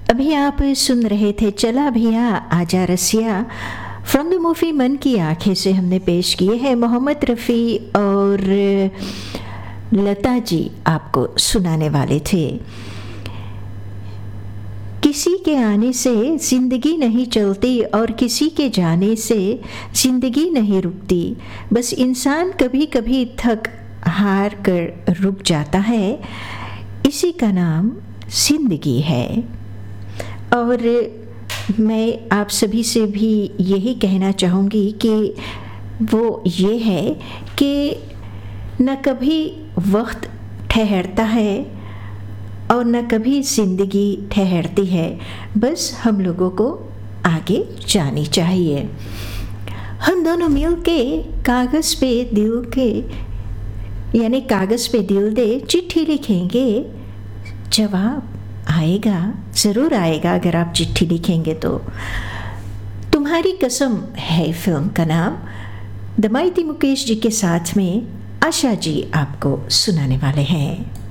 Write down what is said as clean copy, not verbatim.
अभी आप सुन रहे थे चला भैया आजा रसिया फ्रॉम द मूवी मन की आंखें से हमने पेश किए हैं मोहम्मद रफ़ी और लता जी आपको सुनाने वाले थे। किसी के आने से ज़िंदगी नहीं चलती और किसी के जाने से ज़िंदगी नहीं रुकती, बस इंसान कभी कभी थक हार कर रुक जाता है, इसी का नाम ज़िंदगी है। और मैं आप सभी से भी यही कहना चाहूँगी कि वो ये है कि न कभी वक्त ठहरता है और न कभी ज़िंदगी ठहरती है, बस हम लोगों को आगे जानी चाहिए। हम दोनों मिल के कागज़ पे दिल के यानी कागज़ पे दिल दे चिट्ठी लिखेंगे, जवाब आएगा, ज़रूर आएगा अगर आप चिट्ठी लिखेंगे तो। तुम्हारी कसम है फिल्म का नाम। दमाइती मुकेश जी के साथ में आशा जी आपको सुनाने वाले हैं।